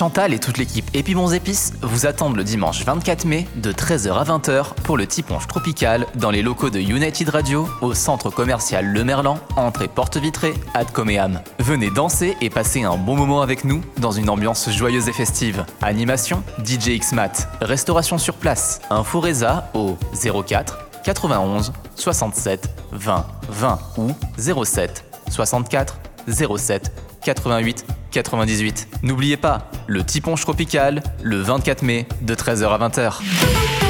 Chantal et toute l'équipe Épibons Épices vous attendent le dimanche 24 mai de 13h à 20h pour le Tiponche Tropical dans les locaux de United Radio au centre commercial Le Merlan, entrée porte vitrée, Ad Coméam. Venez danser et passer un bon moment avec nous dans une ambiance joyeuse et festive. Animation, DJ Xmat, restauration sur place. Info Reza au 04 91 67 20 20 ou 07 64 07 88 98. N'oubliez pas, le Tiponche Tropical, le 24 mai, de 13h à 20h.